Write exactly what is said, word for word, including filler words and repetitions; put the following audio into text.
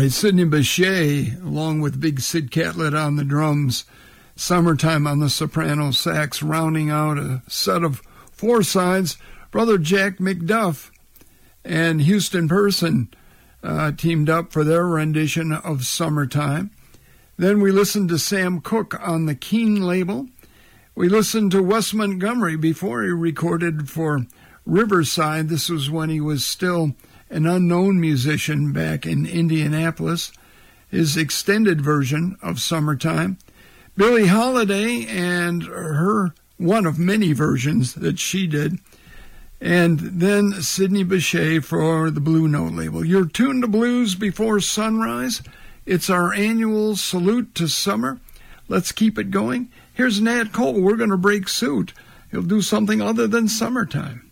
right, Sidney Bechet, along with Big Sid Catlett on the drums, Summertime on the soprano sax, rounding out a set of four sides. Brother Jack McDuff and Houston Person uh, teamed up for their rendition of Summertime. Then we listened to Sam Cooke on the Keen label. We listened to Wes Montgomery before he recorded for Riverside. This was when he was still an unknown musician back in Indianapolis. His extended version of Summertime. Billie Holiday and her one of many versions that she did. And then Sidney Bechet for the Blue Note label. You're tuned to Blues Before Sunrise. It's our annual salute to summer. Let's keep it going. Here's Nat Cole. We're going to break suit. He'll do something other than Summertime.